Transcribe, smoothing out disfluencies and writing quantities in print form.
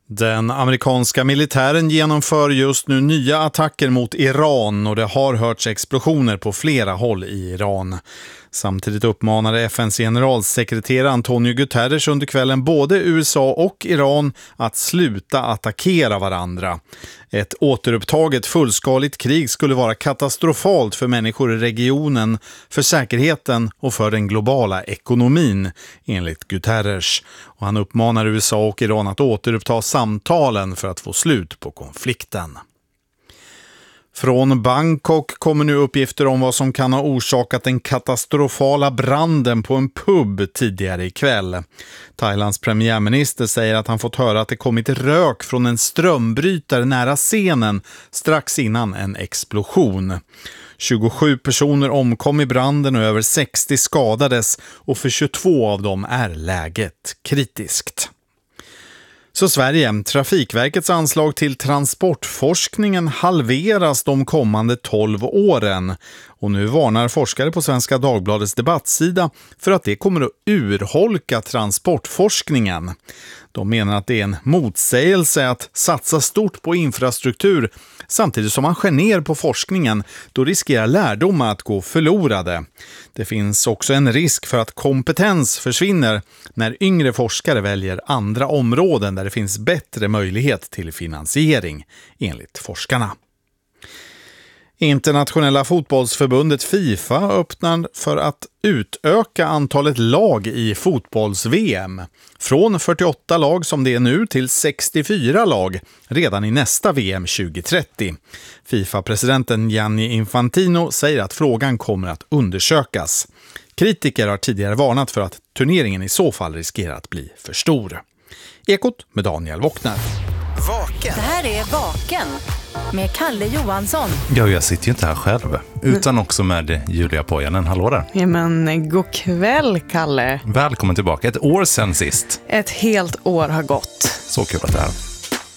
Den amerikanska militären genomför just nu nya attacker mot Iran och det har hörts explosioner på flera håll i Iran. Samtidigt uppmanade FN:s generalsekreterare Antonio Guterres under kvällen både USA och Iran att sluta attackera varandra. Ett återupptaget fullskaligt krig skulle vara katastrofalt för människor i regionen, för säkerheten och för den globala ekonomin, enligt Guterres. Och han uppmanar USA och Iran att återuppta samtalen för att få slut på konflikten. Från Bangkok kommer nu uppgifter om vad som kan ha orsakat den katastrofala branden på en pub tidigare ikväll. Thailands premiärminister säger att han fått höra att det kommit rök från en strömbrytare nära scenen strax innan en explosion. 27 personer omkom i branden och över 60 skadades och för 22 av dem är läget kritiskt. Så Sverige, Trafikverkets anslag till transportforskningen halveras de kommande 12 åren. Och nu varnar forskare på Svenska Dagbladets debattsida för att det kommer att urholka transportforskningen. De menar att det är en motsägelse att satsa stort på infrastruktur samtidigt som man skär ner på forskningen. Då riskerar lärdomar att gå förlorade. Det finns också en risk för att kompetens försvinner när yngre forskare väljer andra områden där det finns bättre möjlighet till finansiering, enligt forskarna. Internationella fotbollsförbundet FIFA öppnar för att utöka antalet lag i fotbolls-VM. Från 48 lag som det är nu till 64 lag redan i nästa VM 2030. FIFA-presidenten Gianni Infantino säger att frågan kommer att undersökas. Kritiker har tidigare varnat för att turneringen i så fall riskerar att bli för stor. Ekot med Daniel Wockner. Vaken. Det här är Vaken med Kalle Johansson. Ja, jag sitter ju inte här själv, utan också med Julia Pojanen. Hallå där. Ja, men god kväll, Kalle. Välkommen tillbaka. Ett år sedan sist. Ett helt år har gått. Så kul att det här.